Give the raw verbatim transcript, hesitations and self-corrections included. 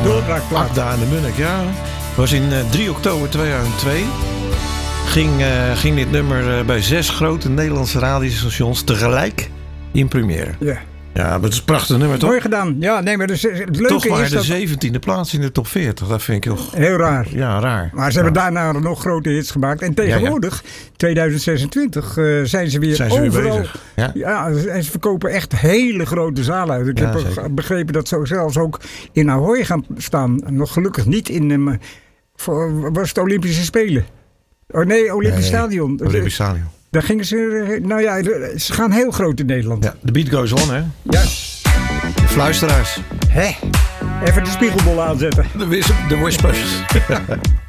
doorbraakplaat. Akda en de Munnik, ja. Het was in uh, drie oktober tweeduizend twee. Ging, uh, ging dit nummer uh, bij zes grote Nederlandse radiostations tegelijk in première. Ja. Ja, dat is een prachtig nummer, toch? Mooi gedaan. Ja, nee, maar dus, het leuke toch maar is de dat... zeventiende plaats in de top veertig. Dat vind ik heel... Heel raar. Ja, raar. Maar ze ja. hebben daarna nog grote hits gemaakt. En tegenwoordig, ja, ja. tweeduizend zesentwintig, uh, zijn ze weer zijn ze overal. weer bezig. Ja? Ja, en ze verkopen echt hele grote zalen uit. Ik Ja, heb zeker. begrepen dat ze zelfs ook in Ahoy gaan staan. Nog gelukkig niet in... Um, voor, was het Olympische Spelen? Oh nee, Olympisch nee, Stadion. Olympisch Stadion. Daar gingen ze... Nou ja, ze gaan heel groot in Nederland. Ja, de beat goes on, hè? Ja. De fluisteraars. Hè? Even de spiegelbol aanzetten. De, wis- de whispers.